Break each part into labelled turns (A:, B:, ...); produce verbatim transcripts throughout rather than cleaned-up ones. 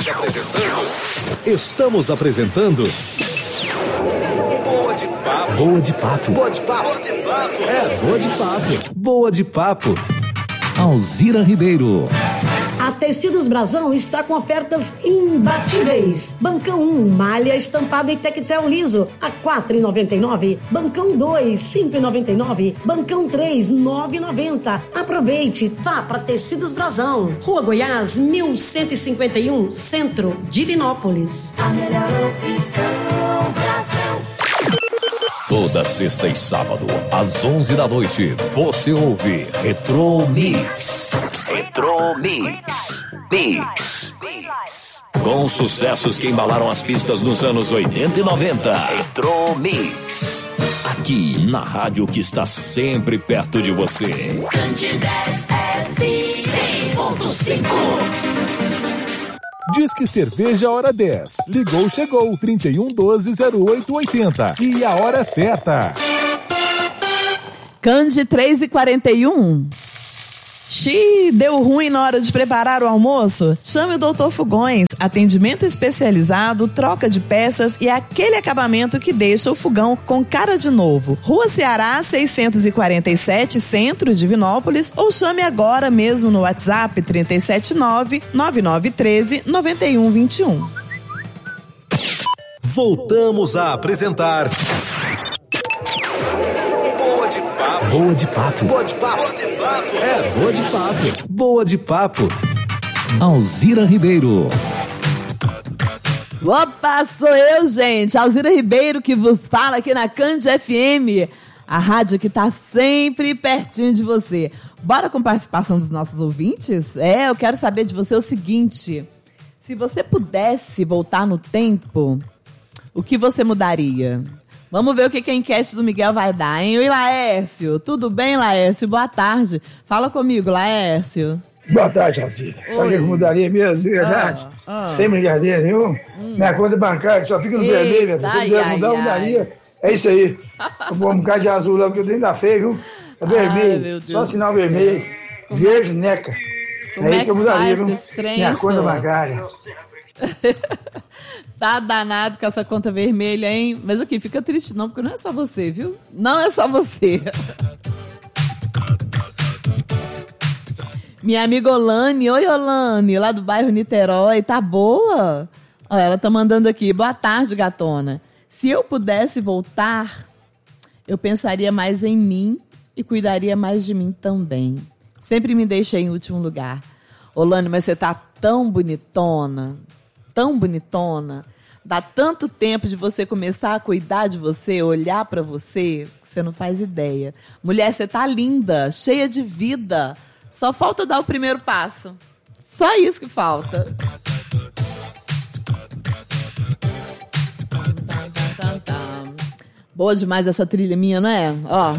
A: Estamos apresentando. Estamos apresentando. Boa de papo. Boa de papo. Boa de papo. Boa de papo. É, boa de papo. Boa de papo. Alzira Ribeiro.
B: A Tecidos Brasão está com ofertas imbatíveis. Bancão um, malha estampada e tectel liso, a quatro reais e noventa e nove centavos. Bancão dois, cinco reais e noventa e nove centavos. Bancão três, nove reais e noventa centavos. Aproveite, vá para Tecidos Brasão. Rua Goiás, mil cento e cinquenta e um, Centro, Divinópolis.
C: A melhor opção, Brasão.
A: Toda sexta e sábado, às onze da noite, você ouve Retro Mix. Retro Mix. Mix. Com sucessos que embalaram as pistas nos anos oitenta e noventa. Retro Mix. Aqui na rádio que está sempre perto de você.
C: Candidez F cem ponto cinco.
D: Disque Cerveja Hora dez. Ligou, chegou. trinta e um, doze, zero oito, oitenta. E a hora certa.
E: Cande três e quarenta e um. Xiii, deu ruim na hora de preparar o almoço? Chame o doutor Fogões. Atendimento especializado, troca de peças e aquele acabamento que deixa o fogão com cara de novo. Rua Ceará, seiscentos e quarenta e sete, Centro, Divinópolis, ou chame agora mesmo no WhatsApp trinta e sete nove, nove nove um três, nove um dois um.
A: Voltamos a apresentar Boa de Papo. Boa de Papo. Boa de Papo. Boa de Papo. É, Boa de Papo. Boa de Papo. Alzira Ribeiro.
E: Opa, sou eu, gente. Alzira Ribeiro que vos fala aqui na Cande F M, a rádio que tá sempre pertinho de você. Bora com participação dos nossos ouvintes? É, eu quero saber de você o seguinte: se você pudesse voltar no tempo, o que você mudaria? Vamos ver o que, que a enquete do Miguel vai dar, hein? Oi, Laércio. Tudo bem, Laércio? Boa tarde. Fala comigo, Laércio.
F: Boa tarde, Alzira. Sabe o que eu mudaria mesmo, de verdade?
E: Ah, ah.
F: Sem brincadeira nenhuma. Hum. Minha conta bancária só fica no
E: Eita,
F: vermelho, minha filha. Se eu puder
E: ai,
F: mudar, eu
E: ai.
F: mudaria. É isso aí. Eu vou um bocado de azul lá, porque o trem tá feio, viu? É vermelho.
E: Ai,
F: só sinal vermelho. Verde, neca.
E: Como
F: é
E: é
F: isso que eu
E: que
F: mudaria,
E: faz
F: viu?
E: com esse trem,
F: Minha conta
E: senhor?
F: bancária.
E: Tá danado com essa conta vermelha, hein? Mas aqui, fica triste não, porque não é só você, viu? Não é só você. Minha amiga Olane, oi Olane, lá do bairro Niterói, tá boa? Ó, ela tá mandando aqui, boa tarde, gatona. Se eu pudesse voltar, eu pensaria mais em mim e cuidaria mais de mim também. Sempre me deixei em último lugar. Olane, mas você tá tão bonitona, tão bonitona. Dá tanto tempo de você começar a cuidar de você, olhar pra você, que você não faz ideia. Mulher, você tá linda, cheia de vida. Só falta dar o primeiro passo. Só isso que falta. Boa demais essa trilha minha, não é? Ó.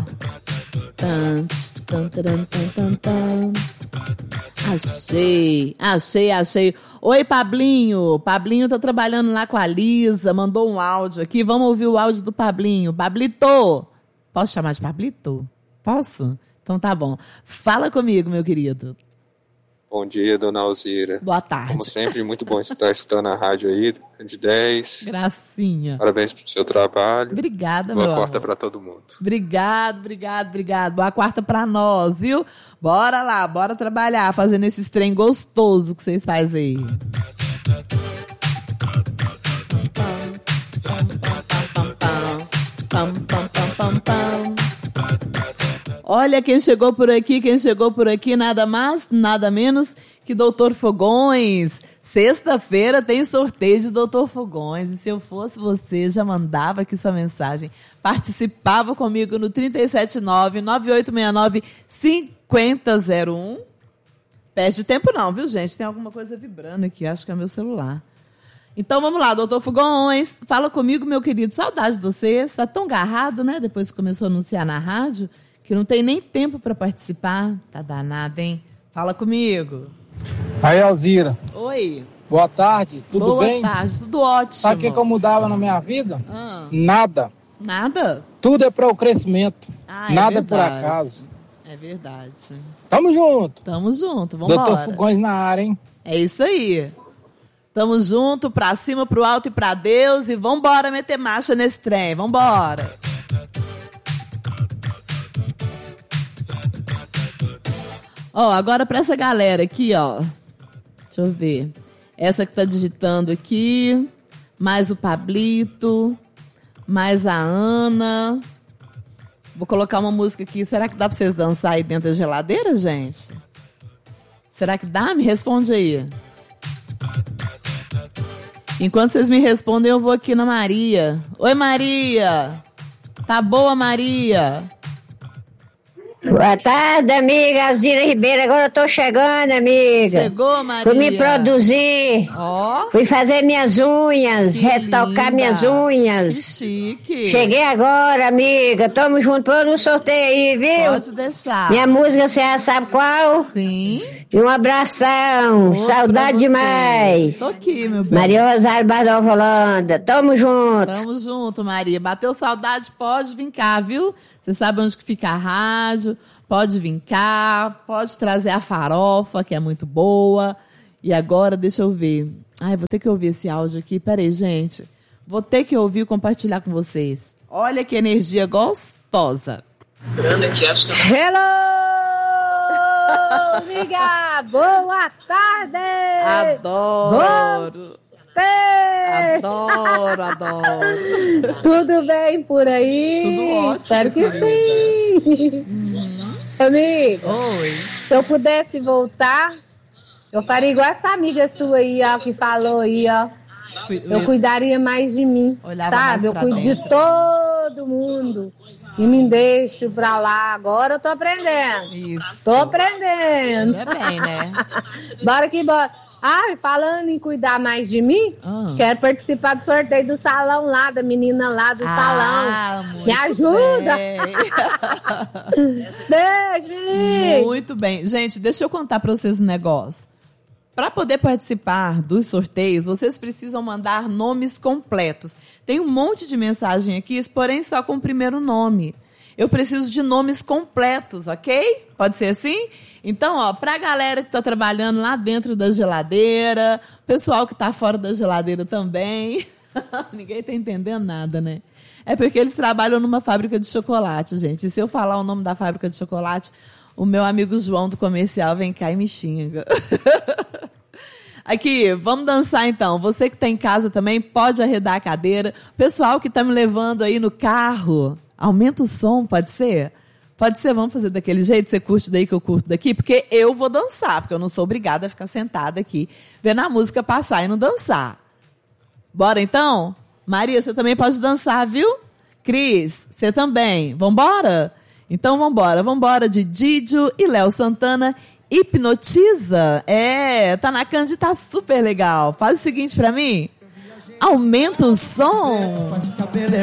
E: Achei, achei, achei. Oi, Pablinho. Pablinho tá trabalhando lá com a Lisa, mandou um áudio aqui. Vamos ouvir o áudio do Pablinho. Pablito. Posso chamar de Pablito? Posso? Então tá bom. Fala comigo, meu querido.
G: Bom dia, dona Alzira.
E: Boa tarde.
G: Como sempre, muito bom estar escutando a rádio aí, de dez.
E: Gracinha.
G: Parabéns pelo seu trabalho.
E: Obrigada,
G: Boa
E: meu
G: quarta
E: amor.
G: para todo mundo.
E: Obrigado, obrigado, obrigado. Boa quarta pra nós, viu? Bora lá, bora trabalhar, fazendo esses trem gostoso que vocês fazem aí. Pam, pam, pam, pam, pam. Olha quem chegou por aqui, quem chegou por aqui, nada mais, nada menos que doutor Fogões. Sexta-feira tem sorteio de doutor Fogões. E se eu fosse você, já mandava aqui sua mensagem. Participava comigo no trinta sete nove, nove oito seis nove, cinco zero zero um. Perde tempo não, viu, gente? Tem alguma coisa vibrando aqui, acho que é meu celular. Então vamos lá, doutor Fogões. Fala comigo, meu querido. Saudade de você. Você está tão agarrado, né? Depois que começou a anunciar na rádio, que não tem nem tempo para participar. Tá danado, hein? Fala comigo.
H: Aí, Alzira.
E: Oi.
H: Boa tarde, tudo
E: Boa
H: bem?
E: Boa tarde, tudo ótimo.
H: Sabe o que, que eu mudava na minha vida?
E: Ah.
H: Nada.
E: Nada?
H: Tudo é para o crescimento.
E: Ah, é
H: Nada
E: verdade.
H: é por acaso.
E: É verdade.
H: Tamo junto.
E: Tamo junto, vamos
H: doutor
E: embora.
H: Fogões na área, hein?
E: É isso aí. Tamo junto, pra cima, pro alto e pra Deus. E vambora meter marcha nesse trem. Vambora. Ó, agora pra essa galera aqui, ó. Deixa eu ver. Essa que tá digitando aqui. Mais o Pablito. Mais a Ana. Vou colocar uma música aqui. Será que dá pra vocês dançar aí dentro da geladeira, gente? Será que dá? Me responde aí. Enquanto vocês me respondem, eu vou aqui na Maria. Oi, Maria. Tá boa, Maria?
I: Boa tarde, amiga Alzira Ribeiro. Agora eu tô chegando, amiga.
E: Chegou, Maria?
I: Fui me produzir.
E: Ó.
I: Fui fazer minhas unhas,
E: Que
I: retocar
E: linda.
I: minhas unhas.
E: Que chique.
I: Cheguei agora, amiga. Tamo junto. Põe no sorteio aí, viu?
E: Pode deixar.
I: Minha música, você já sabe qual?
E: Sim.
I: E um abração.
E: Outro pra
I: Saudade
E: você.
I: demais.
E: Tô aqui, meu bem.
I: Maria Rosário Bardolfo Holanda. Tamo junto.
E: Tamo junto, Maria. Bateu saudade, pode vir cá, viu? Você sabe onde que fica a rádio. Pode vir cá, pode trazer a farofa, que é muito boa. E agora, deixa eu ver. Ai, vou ter que ouvir esse áudio aqui. Peraí, gente. Vou ter que ouvir e compartilhar com vocês. Olha que energia gostosa.
J: Hello, amiga! Boa tarde!
E: Adoro!
J: Voltei!
E: Adoro, adoro!
J: Tudo bem por aí?
E: Tudo ótimo,
J: Espero que
E: querida.
J: sim!
E: Uhum.
J: Amigo,
E: Oi.
J: se eu pudesse voltar, eu faria igual essa amiga sua aí, ó, que falou aí, ó. Eu cuidaria mais de mim,
E: Olhava mais
J: sabe? Eu
E: pra
J: cuido de
E: dentro.
J: todo mundo e me deixo pra lá. Agora eu tô aprendendo.
E: Isso.
J: Tô aprendendo.
E: É bem, né?
J: Bora que bora. Ah, e falando em cuidar mais de mim,
E: Ah.
J: quero participar do sorteio do salão lá, da menina lá do
E: Ah,
J: salão.
E: muito
J: Me ajuda!
E: bem.
J: Beijo, menino!
E: Muito bem. Gente, deixa eu contar pra vocês um negócio. Para poder participar dos sorteios, vocês precisam mandar nomes completos. Tem um monte de mensagem aqui, porém só com o primeiro nome. Eu preciso de nomes completos, ok? Pode ser assim? Então, ó, pra galera que tá trabalhando lá dentro da geladeira, pessoal que tá fora da geladeira também. Ninguém tá entendendo nada, né? É porque eles trabalham numa fábrica de chocolate, gente. E se eu falar o nome da fábrica de chocolate, o meu amigo João do comercial vem cá e me xinga. Aqui, vamos dançar então. Você que tá em casa também pode arredar a cadeira. Pessoal que tá me levando aí no carro, aumenta o som, pode ser? Pode ser, vamos fazer daquele jeito? Você curte daí que eu curto daqui? Porque eu vou dançar, porque eu não sou obrigada a ficar sentada aqui, vendo a música passar e não dançar. Bora então? Maria, você também pode dançar, viu? Cris, você também. Vambora? Então vambora. Vambora de Didio e Léo Santana. Hipnotiza. É, tá na Candy, tá super legal. Faz o seguinte pra mim. Aumenta o som.
K: Faz cabelé